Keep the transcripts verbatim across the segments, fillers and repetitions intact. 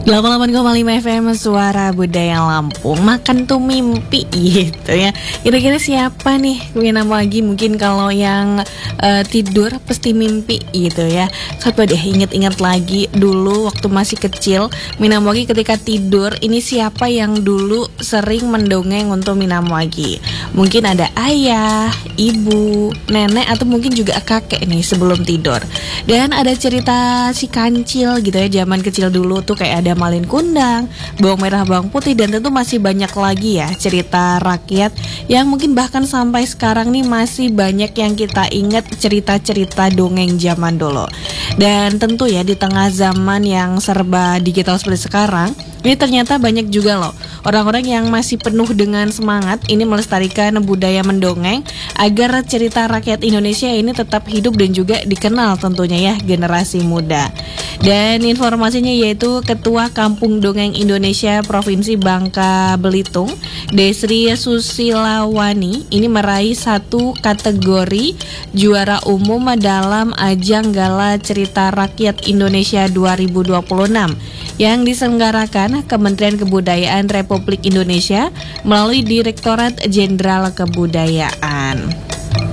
delapan puluh delapan koma lima F M Suara Budaya Lampung. Makan tuh mimpi gitu ya. Kira-kira siapa nih Minam lagi mungkin kalau yang uh, tidur pasti mimpi gitu ya. Coba deh inget-inget lagi dulu waktu masih kecil Minam lagi ketika tidur. Ini siapa yang dulu sering mendongeng untuk Minam lagi? Mungkin ada ayah, ibu, nenek, atau mungkin juga kakek nih sebelum tidur. Dan ada cerita si kancil gitu ya. Zaman kecil dulu tuh kayak ada malin kundang, bawang merah, bawang putih, dan tentu masih banyak lagi ya cerita rakyat yang mungkin bahkan sampai sekarang nih masih banyak yang kita ingat cerita-cerita dongeng zaman dulu. Dan tentu ya di tengah zaman yang serba digital seperti sekarang, ini ternyata banyak juga loh orang-orang yang masih penuh dengan semangat ini melestarikan budaya mendongeng agar cerita rakyat Indonesia ini tetap hidup dan juga dikenal tentunya ya generasi muda. Dan informasinya yaitu Ketua Kampung Dongeng Indonesia Provinsi Bangka Belitung, Desri Susilawani, ini meraih satu kategori juara umum dalam ajang Gala Cerita Rakyat Indonesia dua ribu dua puluh enam yang diselenggarakan Kementerian Kebudayaan Republik Indonesia melalui Direktorat Jenderal Kebudayaan.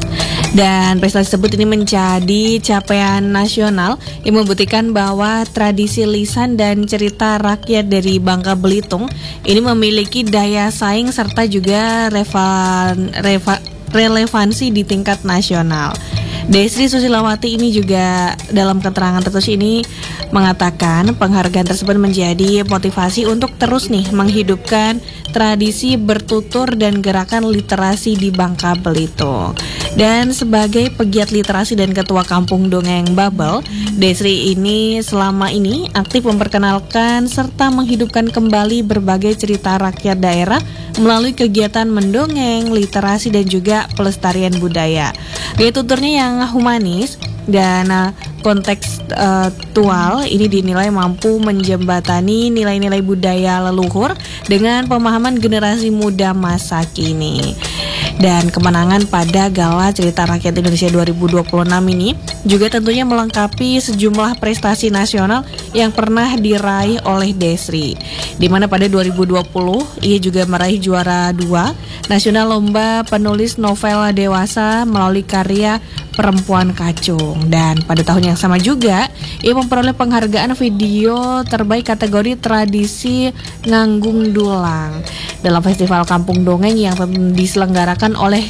Dan prestasi tersebut ini menjadi capaian nasional yang membuktikan bahwa tradisi lisan dan cerita rakyat dari Bangka Belitung ini memiliki daya saing serta juga revan, reva, relevansi di tingkat nasional. Desri Susilawati ini juga dalam keterangan tertulis ini mengatakan penghargaan tersebut menjadi motivasi untuk terus nih menghidupkan tradisi bertutur dan gerakan literasi di Bangka Belitung. Dan sebagai pegiat literasi dan ketua Kampung Dongeng Babel, Desri ini selama ini aktif memperkenalkan serta menghidupkan kembali berbagai cerita rakyat daerah melalui kegiatan mendongeng, literasi, dan juga pelestarian budaya. Gaya tuturnya yang humanis dan uh, kontekstual ini dinilai mampu menjembatani nilai-nilai budaya leluhur dengan pemahaman generasi muda masa kini. Dan kemenangan pada Gala Cerita Rakyat Indonesia dua ribu dua puluh enam ini juga tentunya melengkapi sejumlah prestasi nasional yang pernah diraih oleh Desri, di mana pada dua ribu dua puluh ia juga meraih juara dua Nasional Lomba Penulis Novel Dewasa melalui karya Perempuan Kacung. Dan pada tahun yang sama juga ia memperoleh penghargaan video terbaik kategori tradisi Nganggung Dulang dalam Festival Kampung Dongeng yang diselenggarakan oleh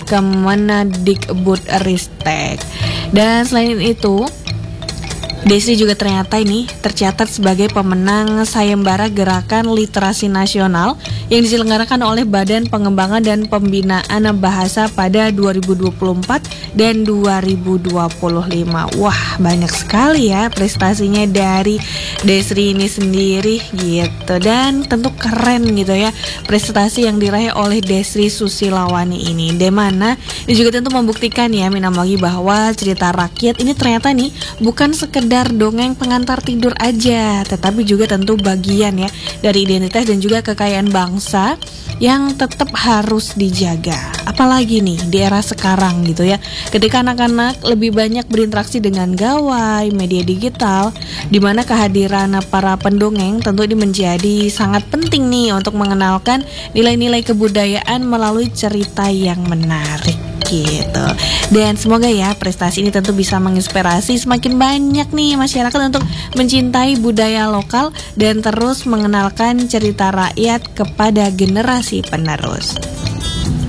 Kemendikbudristek. Dan selain itu, Desri juga ternyata ini tercatat sebagai pemenang sayembara Gerakan Literasi Nasional yang diselenggarakan oleh Badan Pengembangan dan Pembinaan Bahasa pada dua ribu dua puluh empat dan dua ribu dua puluh lima. Wah, banyak sekali ya prestasinya dari Desri ini sendiri gitu. Dan tentu keren gitu ya prestasi yang diraih oleh Desri Susilawani ini. Di mana ini juga tentu membuktikan ya Minam lagi bahwa cerita rakyat ini ternyata nih bukan sekedar dongeng pengantar tidur aja, tetapi juga tentu bagian ya dari identitas dan juga kekayaan bangsa yang tetap harus dijaga. Apalagi nih di era sekarang gitu ya, ketika anak-anak lebih banyak berinteraksi dengan gawai, media digital, di mana kehadiran para pendongeng tentu ini menjadi sangat penting nih untuk mengenalkan nilai-nilai kebudayaan melalui cerita yang menarik gitu. Dan semoga ya prestasi ini tentu bisa menginspirasi semakin banyak nih masyarakat untuk mencintai budaya lokal dan terus mengenalkan cerita rakyat kepada generasi penerus.